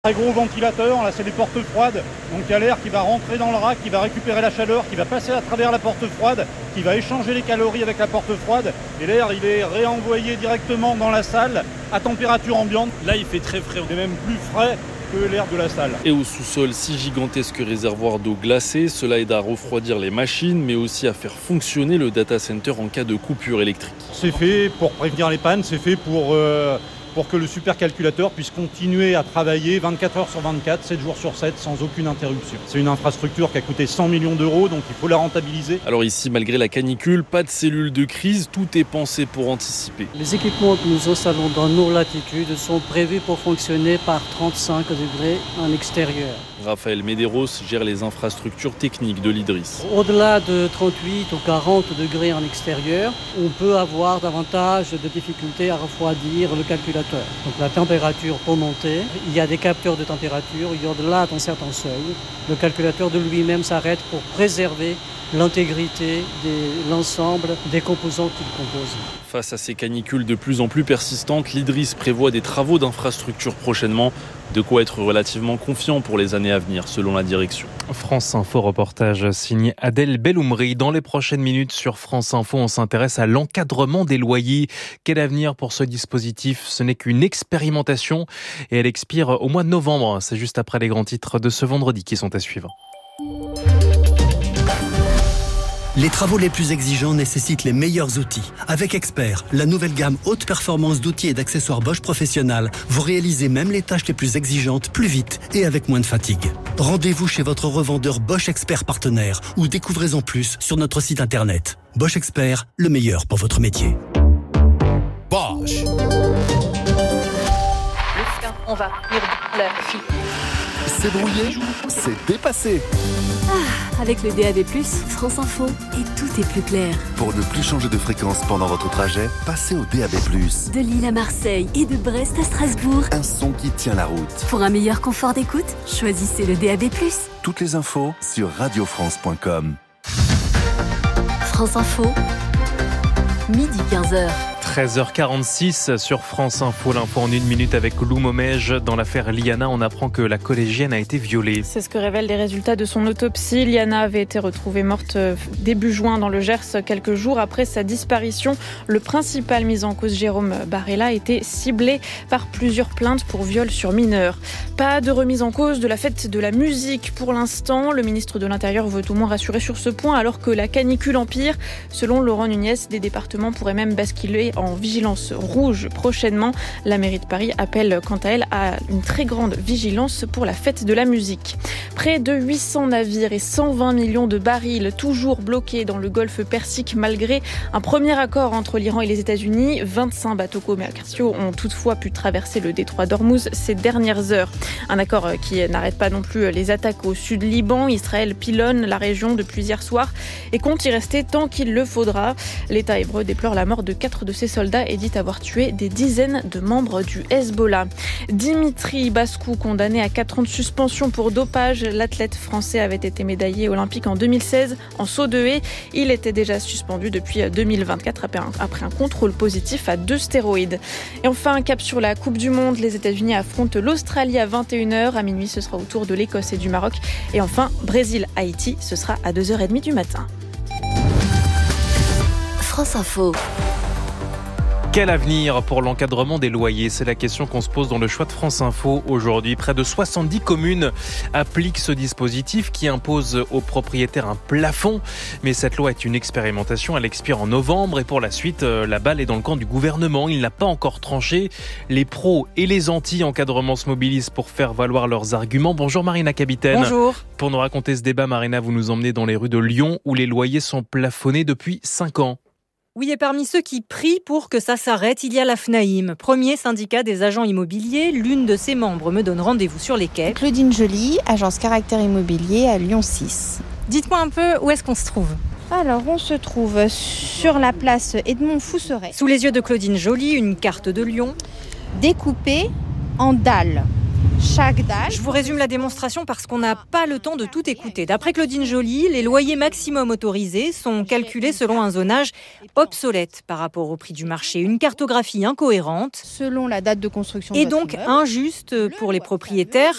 Très gros ventilateur, là c'est les portes froides, donc il y a l'air qui va rentrer dans le rack, qui va récupérer la chaleur, qui va passer à travers la porte froide, qui va échanger les calories avec la porte froide, et l'air il est réenvoyé directement dans la salle à température ambiante. Là il fait très frais, on est même plus frais que l'air de la salle. Et au sous-sol, 6 gigantesques réservoirs d'eau glacée, cela aide à refroidir les machines, mais aussi à faire fonctionner le data center en cas de coupure électrique. C'est fait pour prévenir les pannes, c'est fait pour que le supercalculateur puisse continuer à travailler 24 heures sur 24, 7 jours sur 7, sans aucune interruption. C'est une infrastructure qui a coûté 100 millions d'euros, donc il faut la rentabiliser. Alors ici, malgré la canicule, pas de cellule de crise, tout est pensé pour anticiper. Les équipements que nous installons dans nos latitudes sont prévus pour fonctionner par 35 degrés en extérieur. Raphaël Medeiros gère les infrastructures techniques de l'Idriss. Au-delà de 38 ou 40 degrés en extérieur, on peut avoir davantage de difficultés à refroidir le calculateur. Donc la température peut monter, il y a des capteurs de température, et au-delà d'un certain seuil, le calculateur de lui-même s'arrête pour préserver l'intégrité de l'ensemble des composants qu'il compose. Face à ces canicules de plus en plus persistantes, l'Idriss prévoit des travaux d'infrastructure prochainement. De quoi être relativement confiant pour les années à venir, selon la direction. France Info reportage signé Adèle Belloumri. Dans les prochaines minutes sur France Info, on s'intéresse à l'encadrement des loyers. Quel avenir pour ce dispositif ? Ce n'est qu'une expérimentation et elle expire au mois de novembre. C'est juste après les grands titres de ce vendredi qui sont à suivre. Les travaux les plus exigeants nécessitent les meilleurs outils. Avec Expert, la nouvelle gamme haute performance d'outils et d'accessoires Bosch Professionnal, vous réalisez même les tâches les plus exigeantes plus vite et avec moins de fatigue. Rendez-vous chez votre revendeur Bosch Expert partenaire ou découvrez-en plus sur notre site internet. Bosch Expert, le meilleur pour votre métier. Bosch. On va venir la fille. C'est brouillé, c'est dépassé. Avec le DAB+, France Info, et tout est plus clair. Pour ne plus changer de fréquence pendant votre trajet, passez au DAB+. De Lille à Marseille et de Brest à Strasbourg. Un son qui tient la route. Pour un meilleur confort d'écoute, choisissez le DAB+. Toutes les infos sur radiofrance.com. France Info, midi 15h. 13h46 sur France Info, l'info en 1 minute avec Lou Momège. Dans l'affaire Liana, on apprend que la collégienne a été violée. C'est ce que révèlent les résultats de son autopsie. Liana avait été retrouvée morte début juin dans le Gers, quelques jours après sa disparition. Le principal mis en cause, Jérôme Barella, a été ciblé par plusieurs plaintes pour viol sur mineurs. Pas de remise en cause de la fête de la musique pour l'instant. Le ministre de l'Intérieur veut au moins rassurer sur ce point alors que la canicule empire. Selon Laurent Nunez, des départements pourraient même basculer en vigilance rouge prochainement. La mairie de Paris appelle quant à elle à une très grande vigilance pour la fête de la musique. Près de 800 navires et 120 millions de barils toujours bloqués dans le golfe Persique malgré un premier accord entre l'Iran et les États-Unis. 25 bateaux commerciaux ont toutefois pu traverser le détroit d'Ormuz ces dernières heures. Un accord qui n'arrête pas non plus les attaques au sud Liban. Israël pilonne la région depuis hier soir et compte y rester tant qu'il le faudra. L'État hébreu déplore la mort de 4 de ses soldats et dit avoir tué des dizaines de membres du Hezbollah. Dimitri Bascou, condamné à 4 ans de suspension pour dopage. L'athlète français avait été médaillé olympique en 2016 en saut de haie. Il était déjà suspendu depuis 2024 après un contrôle positif à 2 stéroïdes. Et enfin, un cap sur la Coupe du Monde. Les États-Unis affrontent l'Australie à 21h. À minuit, ce sera au tour de l'Écosse et du Maroc. Et enfin, Brésil-Haïti, ce sera à 2h30 du matin. France Info. Quel avenir pour l'encadrement des loyers ? C'est la question qu'on se pose dans le choix de France Info aujourd'hui. Près de 70 communes appliquent ce dispositif qui impose aux propriétaires un plafond. Mais cette loi est une expérimentation, elle expire en novembre et pour la suite, la balle est dans le camp du gouvernement. Il n'a pas encore tranché. Les pros et les anti-encadrement se mobilisent pour faire valoir leurs arguments. Bonjour Marina Capitaine. Bonjour. Pour nous raconter ce débat, Marina, vous nous emmenez dans les rues de Lyon où les loyers sont plafonnés depuis 5 ans. Oui, et parmi ceux qui prient pour que ça s'arrête, il y a la FNAIM, premier syndicat des agents immobiliers. L'une de ses membres me donne rendez-vous sur les quais. Claudine Joly, agence Caractère Immobilier à Lyon 6. Dites-moi un peu où est-ce qu'on se trouve ? Alors, on se trouve sur la place Edmond Fousseret. Sous les yeux de Claudine Joly, une carte de Lyon. Découpée en dalles. chaque dalle. Je vous résume la démonstration parce qu'on n'a pas le temps de tout écouter. D'après Claudine Joly, les loyers maximum autorisés sont calculés selon un zonage obsolète par rapport au prix du marché. Une cartographie incohérente. Selon la date de construction. Et donc injuste pour les propriétaires